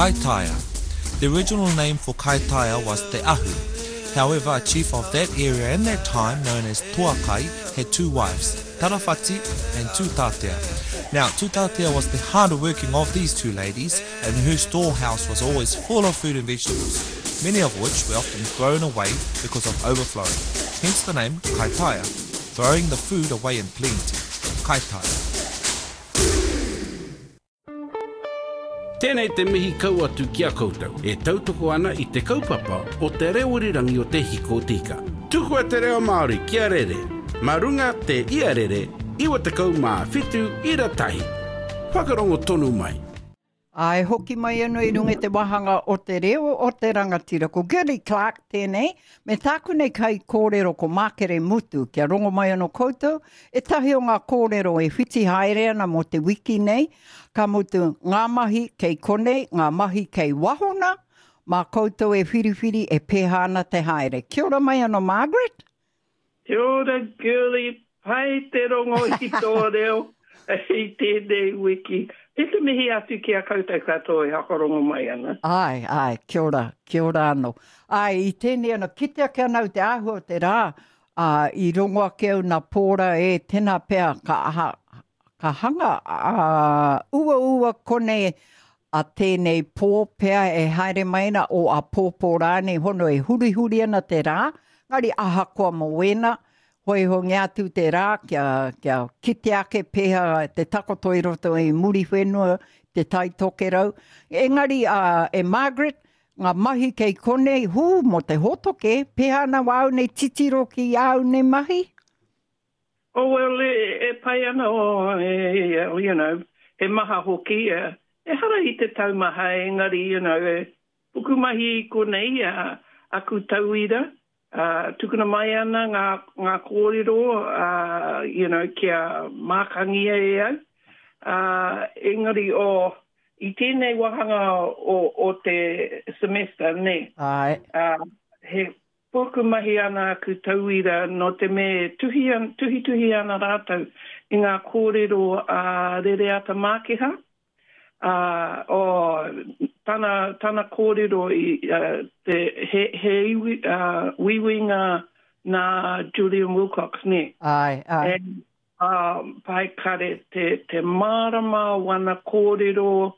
Kaitaia. The original name for Kaitaia was Te Ahu. However, a chief of that area in that time, known as Tuakai, had two wives, Tarawhati and Tūtātea. Now, Tūtātea was the harder working of these two ladies, and her storehouse was always full of food and vegetables, many of which were often thrown away because of overflowing. Hence the name Kaitaia, throwing the food away in plenty. Kaitaia. Tēnei te mihi kau atu ki a koutou. E tautoko ana I te kaupapa o te reorirangi o te hiko tika. Tuku e te reo Māori kia rere. Marunga te ia rere, iwa te kau mā whitu ira tahi. Whakarongo tonu mai. Ai hoki mai anō I runga te wahanga o te reo o te rangatira. Ko Gary Clark tēnei, me tāku nei kai kōrero ko Mākere Mutu, kia rongo mai anō koutou, e tahi o ngā kōrero e whiti haere ana mo te wiki nei, ka mutu ngā mahi kei konei, ngā mahi kei wahona, mā koutou e whiriwhiri e pēhana te haere. Kia ora mai anō Margaret? Kia ora, girlie, pai te rongo I tō reo, I tēnei wiki. E te mihi atu ki a koutou katoa I hakarongo mai ana. Ai, kia ora anō. Ai, I tēnei ana, kitea kia nau te āhua te rā, I rongo ake au nā pōra e tēnā pēr ka hanga ua kone a tēnei pō pēr e haere maina o a pōpō rāne hono e huri ana te rā, ngari aha koa mo wena, hoi ho ngā tū te rā, kia kite ake pēha te takoto I roto I muri whenua, te tai toke rau. Engari e Margaret, ngā mahi kei konei, mo te hotoke, pēha na wau nei titiro ki au nei mahi? Oh, well, e pai ana o, you know, he maha hoki, e hara I te taumaha, engari, you know, puku mahi konei, aku tauira, tukuna mai ana ngā kōrero, you know, kia mākangia e au. Engari I tēnei wahanga o te semester, ne? Ai. He puku mahi ana aku tauira no te me tuhi ana rātou I ngā kōrero rere ata mākeha. Tana kōrero he iwi ngā Julian Wilcox, ne? Ai. And pai kare te marama wana kōrero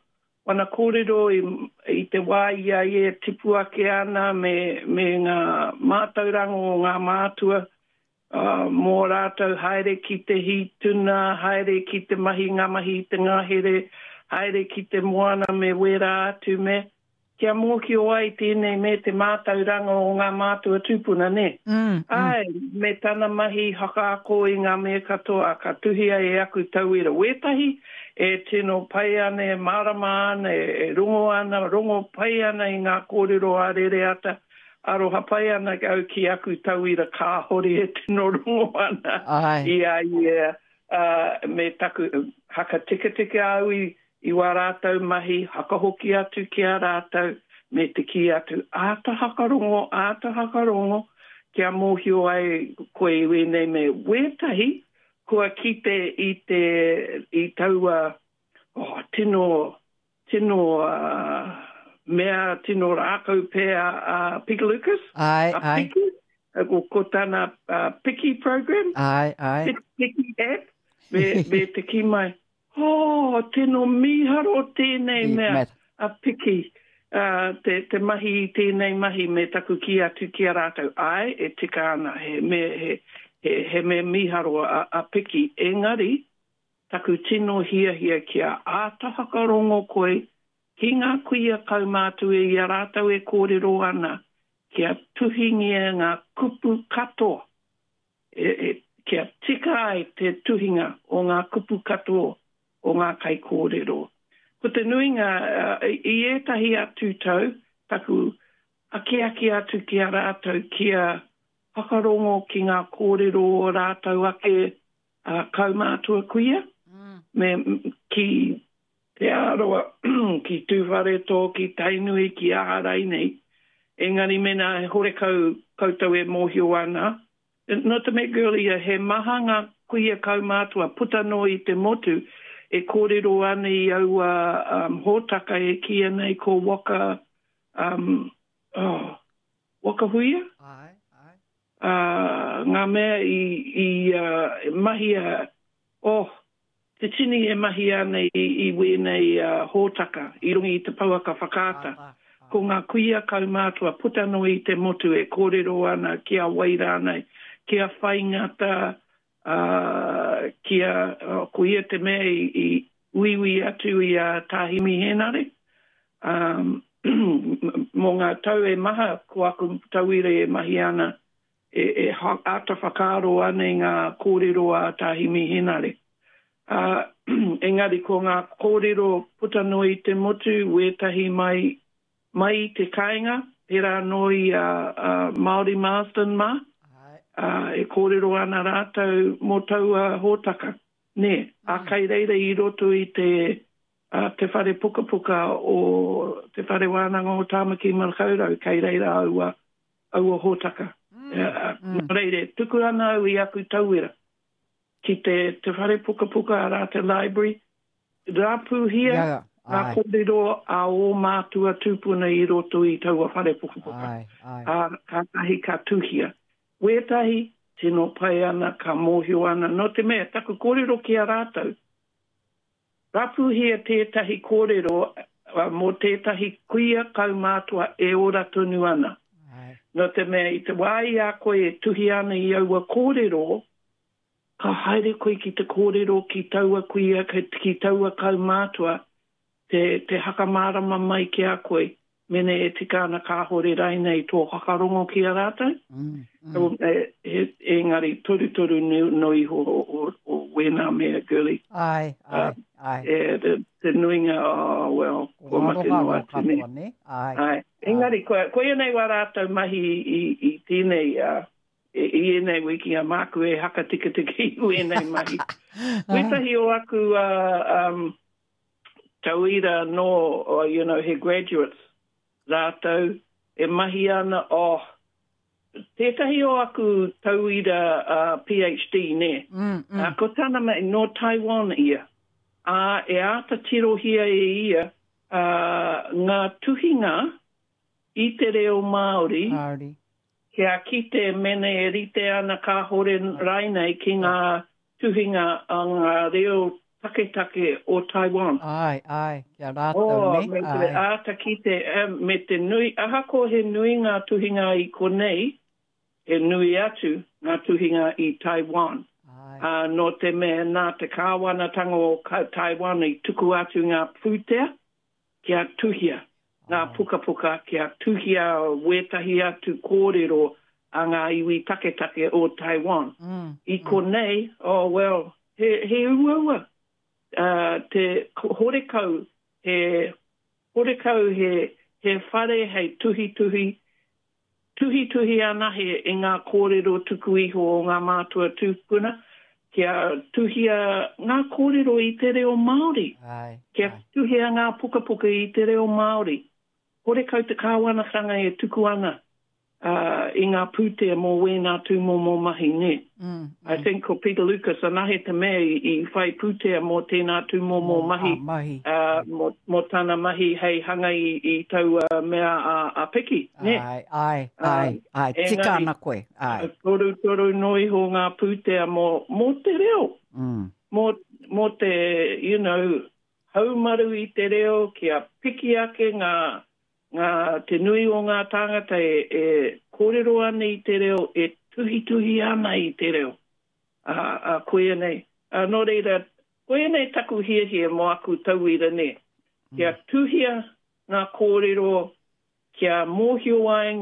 I te wāia e tipu ake ana me ngā mātaurango o ngā mātua mō rātou haere ki te hituna, haere ki te mahi ngā mahi te ngahere, haere ki te moana me wera atu me. Kia mōki o ai tēnei me te mātauranga o ngā mātua tūpuna, ne? Ai, me tana mahi haka ako I ngā mea katoa, ka tuhia e aku tauira wetahi, e tino pai ana, e marama ana, e rongo pai ana I ngā kōrero a rere ata, aroha pai ana au ki aku tauira kāhori e tino rongo ana. Me taku haka tika au I wā rātou mahi, haka hoki atu ki a rātou, me te ki atu, āta hakarongo, kia mōhio ai koe I wēnei me wētahi, kua kite I taua tino mea tino rākau pēr Pika Lucas. Ai. Ko tāna Piki program. Ai. Piki app. Me te ki mai. Tino miharo tēnei mea a Piki. Te mahi tēnei mahi me taku ki atu ki a rātou. Ai, e tika ana he me miharo a Piki. Engari, taku tino hia kia ātahaka rongo koe, ki ngā kuia kaumātu e I a rātou e kōrero ana, kia tuhingia ngā kupu katoa. Kia tika ai te tuhinga o ngā kupu katoa o ngā kai kōrero. Ko te nuinga, I etahi atu tau, taku ake atu ki a rātou kia whakarongo ki ngā kōrero o rātou ake kaumātua kuia. Me ki te aroa, ki tūwhareto, ki tainui, ki aharai nei. Engari mena hore koutou e mōhio ana. No te me girlia, he maha ngā kuia kaumātua putano I te motu, kōrero ane I au hōtaka e kia nei ko waka, waka huia? Ngā mea I mahia, te tini e mahia nei I wēnei hōtaka, I rungi I te pauaka whakaata. Ko ngā kuia kaumātua putano I te motu e kōrero ana kia waira nei, kia whaingata, kia kuia te mea I uiwi atu I a tāhimi henare. Mō ngā tau e maha, ko aku tauire e mahi ana, e ata whakaro ane ngā kōrero a tāhimi henare. Engari ko ngā kōrero putanoi te motu, wētahi mai te kāinga, pera noi Māori Marsden mā, e kōrero ana rātou mō taua hōtaka. Ne, a kai reira I roto I te whare puka puka o te whare wānanga o Tāmaki Marakaurau, kai reira aua hōtaka. Reire, tuku ana au I aku tauira. Ki te whare puka puka a rā te library, rāpū hia, ngā kōrero a o mātua tūpuna I roto I taua whare puka puka. Ka tahi ka tuhia. Wētahi, tino pai ana, ka mōhio ana. No te mea, taku kōrero ki a rātou. Rapu hia tētahi kōrero mō tētahi kuia kaumātua e ora tonu ana. No te mea, I te wai a koe e tuhi ana I aua kōrero, ka haere koe ki te kōrero ki taua kuia, ki taua kaumātua, te hakamārama mai ki a koe. Mene e tika ana ka hore rai nei tō whakarongo ki a rātou. Engari toru noi o wēnā mea girly. Ai. Te nuinga, ko mate noa tine. Ai. Engari, koe nei wa rātou mahi I tēnei, I enei wiki a māku e haka tika I wēnei mahi. Wetahi o aku tauira no, he graduates, rātou, e mahi ana tētahi o aku tauira PhD, ne? Ko tāna mai no Taiwan ia. E āta tirohia e ia ngā tuhinga I te reo Māori, kia kite mene e rite ana ka hore rai nei ki ngā tuhinga a ngā reo take o Taiwan. Ai, kia rātou ne. Me te āta ki te, me te nui, ahako he nui ngā tuhinga I konei, he nui atu ngā tuhinga I Taiwan. No te mea nā te kāwanatanga o Taiwan I tuku atu ngā pūtea, kia tuhia. Ngā puka puka, kia tuhia wētahi atu kōrero a ngā iwi take o Taiwan. I konei, he uaua. Te horekau he whare hei tuhi ana he I ngā kōrero tuku iho o ngā mātua tūpuna, kia tuhia ngā kōrero I te reo Māori, kia tuhia ngā puka puka I te reo Māori. Horekau te kāwanatanga e tuku ana I ngā pūtea mō wēnā tū mō mahi ne. I think ko Peter Lucas anahe te mea I whai pūtea mō tēnā tū mō mahi. Mō tāna mahi hei hanga I tau mea a peki. Ne? Ai. Tika ana koe. Toru noi ho ngā pūtea mō te reo. Mō te, haumaru I te reo kia piki ake ngā te nui o ngā tāngata e kōrero ana I te reo, e tuhi ana I te reo. Koe nei. Nō reira, koe nei taku hia mō aku tauira ne. Kia tuhia ngā kōrero, kia mōhio ai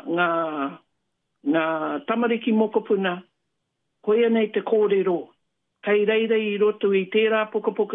ngā tamariki mokopuna, koe nei te kōrero. Kei reira I roto I tērā pukapuka,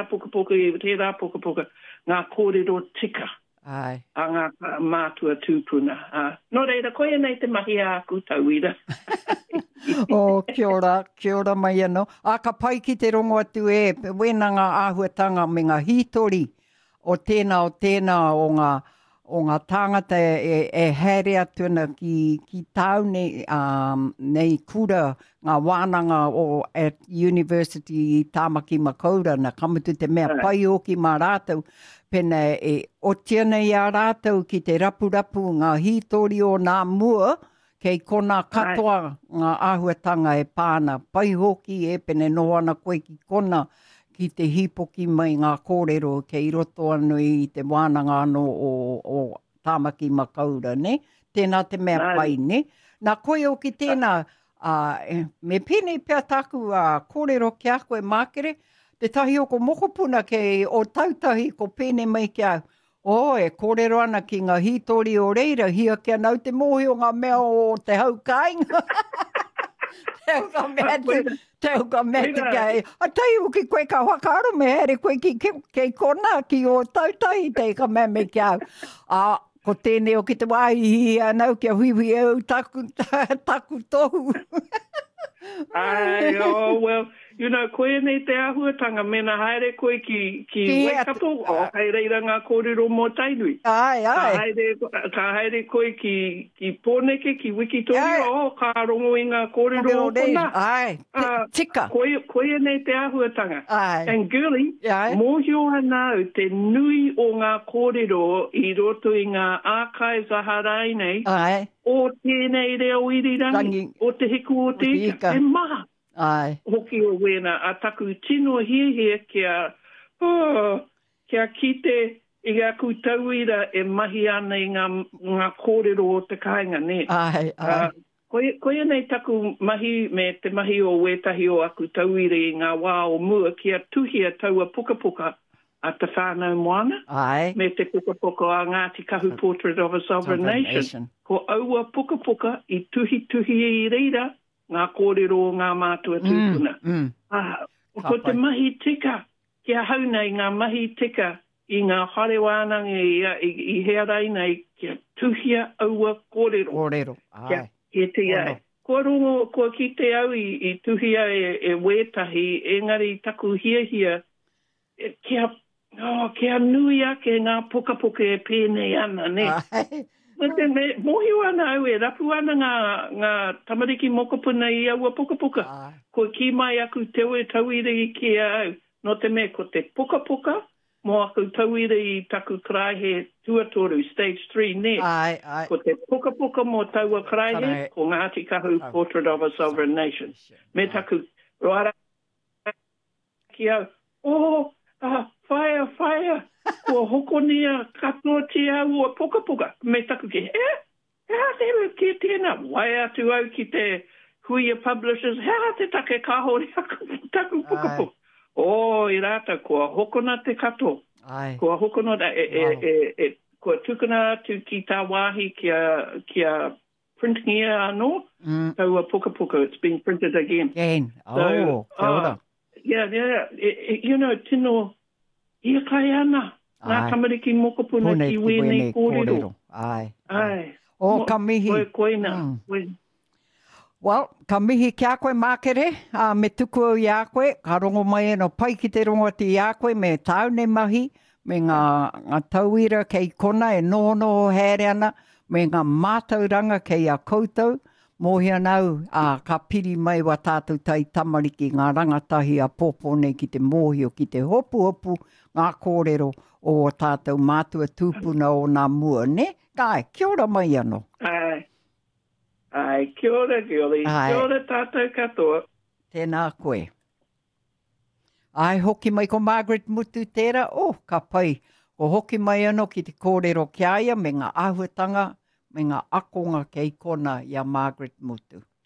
ngā kōrero tika. A ngā mātua tūpuna. Nō reira, koe nei te mahi a aku tauira. Kia ora mai anō. Ka pai ki te rongo atu wēnanga āhuatanga me ngā hītori o tēnā o o ngā tāngata e here atuna ki tau nei kura ngā wānanga at University i Tāmaki Makaurau na kamatu te mea pai o ki mā rātou pena o tiana i a rātou ki te rapurapu ngā hītori o ngā mua kei kona katoa ngā āhuatanga e pāna pai hoki e pene noana koe ki kona ki te hipoki mai ngā kōrero kei roto anu i te wānanga anō o Tāmaki Makaurau, ne? Tēnā te mea pai, ne? Nā koe o ki tēnā, me pēnei pia taku kōrero ki a koe mākere, te tahi o ko mokopuna kei o tautahi ko pēnei mai ki au. E kōrero ana ki ngā hītori o reira, hia kia nau te mohi o ngā mea o te haukainga. Te uka mea te kei. A tai uki koe ka whakaaro me here koe kei kona ki o tautahi te ka mea me ki au. Ko tēnei o ki te wāhihi anau kia huihui au taku tohu. Well, koe nei te ahuatanga mena haere koe ki Waikato, hei reira ngā kōrero mō tainui. Ka haere koe ki Pōneke, ki Wikitori, ka rongo i ngā kōrero o kona. Tika. Koe nei te ahuatanga. And girly, mōhio anau te nui o ngā kōrero i roto i ngā archives a harai nei, o tēnei reo irirangi, o te hiku o te ika, e maha. Hoki o wena, a taku tino hie kia kite i a kutauira e mahi ana i ngā kōrero o te kāinga, ne? Koe nei taku mahi me te mahi o wetahi o aku tauira i ngā wā o mua kia tuhia taua pukapuka a te whānau moana. Me te pukapuka a Ngāti Kahu Portrait of a Sovereign Nation. Ko aua pukapuka i tuhi i reira ngā kōrero o ngā mātua tūpuna. Ko te mahi tika, kia haunei ngā mahi tika i ngā whare wānanga i hea nei kia tuhia aua kōrero. Kia te ai. Kua rongo, kua ki te au i tuhia e wētahi, engari taku hia, kia nui ake ngā pukapuka e pēnei ana, ne? Mohi ana au e rapu ana ngā tamariki mokopuna i aua pukapuka. Ko ki mai aku tewe tauira i kia au. No te me ko te pukapuka, mo aku tauira i taku kraihe tuatoru, stage 3 ne. Ko te pukapuka mo taua kraihe, ko Ngāti Kahu Portrait of a Sovereign Nation. Me taku roara ki au. Whaia. Kua hokonia katoa te au o pukapuka. Me taku ki, tewe ki tēnā. Wai atu au ki te Huia Publishers. Te take kahore taku pukapuka. I rata, kua hokona te kato. Kua hokona, kua tukuna atu ki tā wāhi kia printing ia anō. Taua pukapuka. It's being printed again. Kia ora. Tino, ia kai ana. Nā tamariki mokopuna ki wēnei kōrero. Ka mihi. Koina. Well, ka mihi ki a koe mākere, me tuku au i a koe, ka rongo mai no pai ki te rongo ti a koe, me tāu ne mahi, me ngā tauira kei kona e nono o here ana, me ngā mātauranga kei a koutou, mohi anau ka piri mai wa tātou tai tamariki ngā rangatahi a pōpō nei ki te mōhio, ki te hopu ngā kōrero o tātou mātua tūpuna o ngā mua, ne? Kai, kia ora mai anō. Kia ora, Girly. Kia ora tātou katoa. Tēnā koe. Hoki mai ko Margaret Mutu tērā, ka pai. Ko hoki mai anō ki te kōrero ki aia, me ngā āhuatanga, me ngā akonga kei kona i a Margaret Mutu.